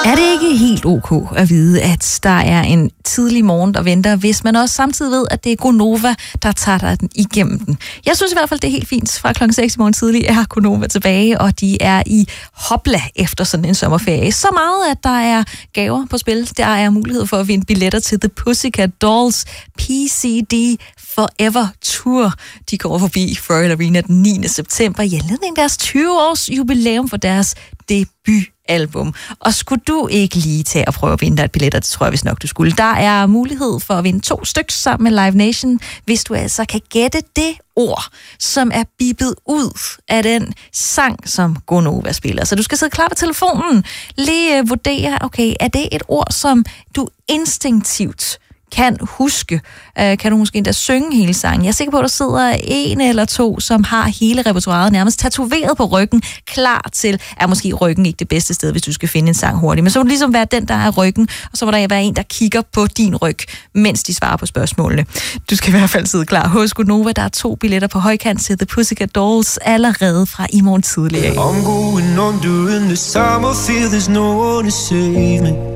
Er det ikke helt ok at vide, at der er en tidlig morgen, der venter, hvis man også samtidig ved, at det er Gonova, der tager dig den igennem den? Jeg synes i hvert fald, det er helt fint. Fra klokken 6 i morgen tidlig er Gonova tilbage, og de er i hopla efter sådan en sommerferie. Så meget, at der er gaver på spil. Der er mulighed for at vinde billetter til The Pussycat Dolls PCD Forever Tour. De går forbi Royal Arena den 9. september i anledning deres 20-års jubilæum for deres debutalbum. Og skulle du ikke lige tage og prøve at vinde dig et billetter, det tror jeg vist nok, du skulle. Der er mulighed for at vinde 2 stykker sammen med Live Nation, hvis du altså kan gætte det ord, som er bippet ud af den sang, som Gonova spiller. Så du skal sidde klar på telefonen, lige vurdere, okay, er det et ord, som du instinktivt kan huske? Kan du måske endda synge hele sangen? Jeg er sikker på, at der sidder en eller to, som har hele repertoiret nærmest tatoveret på ryggen, klar til, er måske ryggen ikke det bedste sted, hvis du skal finde en sang hurtigt. Men så må du ligesom være den, der er ryggen, og så må der være en, der kigger på din ryg, mens de svarer på spørgsmålene. Du skal i hvert fald sidde klar. Hos Gonova, der er 2 billetter på højkant til The Pussycat Dolls allerede fra i morgen tidlig. I'm going on during this time, I feel there's no one to save me.